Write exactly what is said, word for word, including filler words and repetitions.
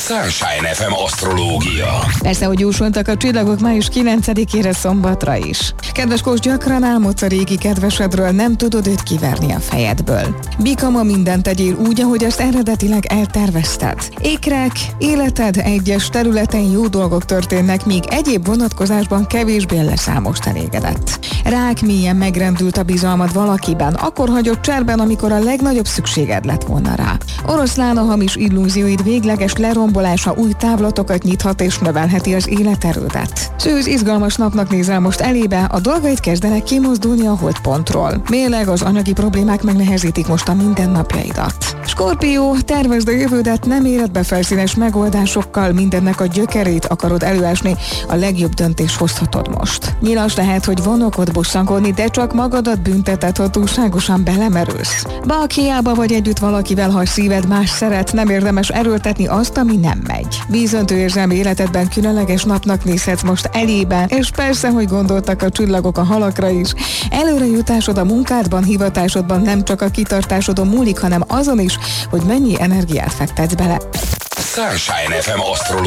Sunshine ef em asztrológia. Persze, hogy jósoltak a csillagok május kilencedikére szombatra is. Kedves Kós, gyakran álmodsz a régi kedvesedről, nem tudod őt kiverni a fejedből. Bika, ma mindent tegyél úgy, ahogy azt eredetileg eltervezted. Ékrek, életed egyes területen jó dolgok történnek, míg egyéb vonatkozásban kevésbé leszel most elégedett. Rák, mélyen megrendült a bizalmad valakiben, akkor hagyott cserben, amikor a legnagyobb szükséged lett volna rá. Oroszlán, a hamis illúzióid végleges lerombolása új távlatokat nyithat és növelheti az életerődet. Szűz, izgalmas napnak nézel most elébe, a dolgaid kezdenek kimozdulni a holdpontról. Mérleg, az anyagi problémák megnehezítik most a mindennapjaidat. Skorpió, tervezd a jövődet, nem éred be felszínes megoldásokkal, mindennek a gyökerét akarod előásni, a legjobb döntés hozhatod most. Nyilas, lehet, hogy van okod bosszankodni, de csak magadat bünteted, ha túlságosan belemerülsz. Bak, hiába vagy együtt valakivel, ha szíved más szeret, nem érdemes erőltetni azt, ami nem megy. Bízöntő érzelmi életedben különleges napnak nézhetsz most elébe, és persze, hogy gondoltak a csillagok a halakra is. Előrejutásod a munkádban, hivatásodban nem csak a kitartásodon múlik, hanem azon is, hogy mennyi energiát fektetsz bele. Sunshine ef em asztrológia.